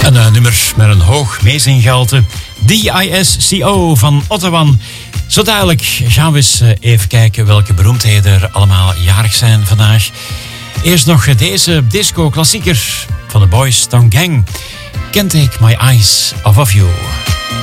Een nummer met een hoog meezingehalte. DISCO van Ottawa. Zo dadelijk gaan we eens even kijken welke beroemdheden er allemaal jarig zijn vandaag. Eerst nog deze disco-klassieker van de Boys Town Gang. Can't Take My Eyes Off of You.